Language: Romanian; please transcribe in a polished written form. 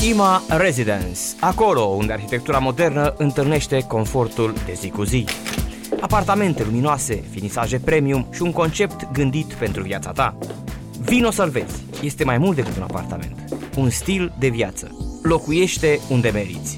IMA Residence, acolo unde arhitectura modernă întâlnește confortul de zi cu zi. Apartamente luminoase, finisaje premium și un concept gândit pentru viața ta. Vino să-l vezi, este mai mult decât un apartament, un stil de viață. Locuiește unde meriți.